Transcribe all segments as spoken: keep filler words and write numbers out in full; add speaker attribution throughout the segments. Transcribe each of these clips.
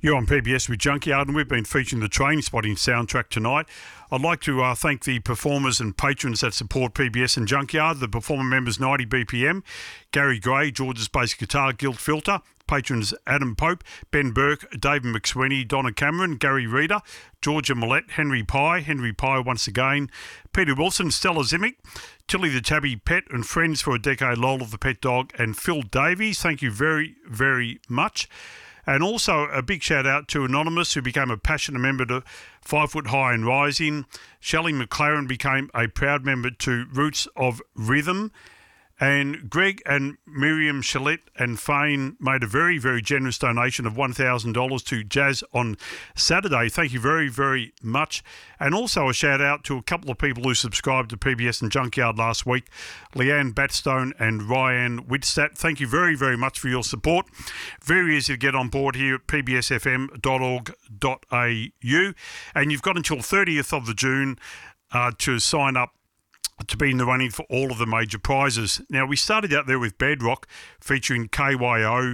Speaker 1: You're on P B S with Junkyard, and we've been featuring the Train Spotting soundtrack tonight. I'd like to uh, thank the performers and patrons that support P B S and Junkyard. The performer members ninety B P M, Gary Gray, George's Bass Guitar, Guilt Filter. Patrons Adam Pope, Ben Burke, David McSweeney, Donna Cameron, Gary Reeder, Georgia Millette, Henry Pye, Henry Pye once again, Peter Wilson, Stella Zimic, Tilly the Tabby Pet and Friends for a Decade, Lol of the Pet Dog, and Phil Davies. Thank you very, very much. And also a big shout out to Anonymous, who became a passionate member to Five Foot High and Rising. Shelley McLaren became a proud member to Roots of Rhythm. And Greg and Miriam Chalette and Fane made a very, very generous donation of one thousand dollars to Jazz on Saturday. Thank you very, very much. And also a shout out to a couple of people who subscribed to P B S and Junkyard last week, Leanne Batstone and Ryan Whitstadt. Thank you very, very much for your support. Very easy to get on board here at p b s f m dot org dot a u. And you've got until thirtieth of the June uh, to sign up to be in the running for all of the major prizes. Now, we started out there with Bedrock featuring K Y O,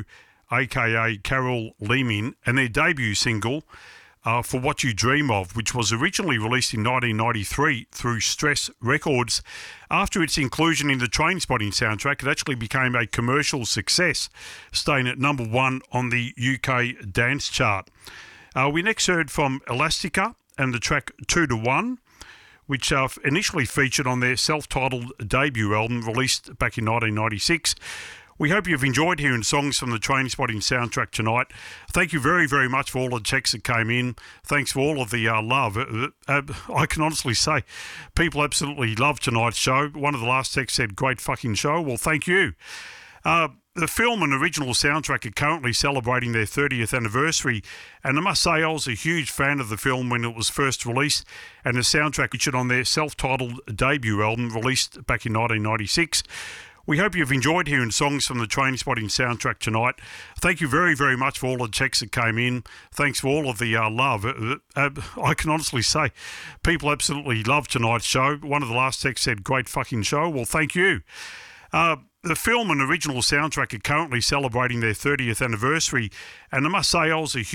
Speaker 1: aka Carol Leeman, and their debut single, uh, For What You Dream Of, which was originally released in nineteen ninety-three through Stress Records. After its inclusion in the Train Spotting soundtrack, it actually became a commercial success, staying at number one on the U K dance chart. Uh, we next heard from Elastica and the track Two to One, which uh, initially featured on their self-titled debut album released back in nineteen ninety-six. We hope you've enjoyed hearing songs from the Train Spotting soundtrack tonight. Thank you very, very much for all the texts that came in. Thanks for all of the uh, love. Uh, uh, I can honestly say people absolutely love tonight's show. One of the last texts said, great fucking show. Well, thank you. Uh, The film and original soundtrack are currently celebrating their thirtieth anniversary, and I must say I was a huge fan of the film when it was first released, and the soundtrack featured on their self-titled debut album released back in nineteen ninety-six. We hope you've enjoyed hearing songs from the Train Spotting soundtrack tonight. Thank you very, very much for all the texts that came in. Thanks for all of the uh, love. Uh, uh, I can honestly say people absolutely love tonight's show. One of the last texts said, great fucking show. Well, thank you. Uh, The film and original soundtrack are currently celebrating their thirtieth anniversary, and I must say I was a huge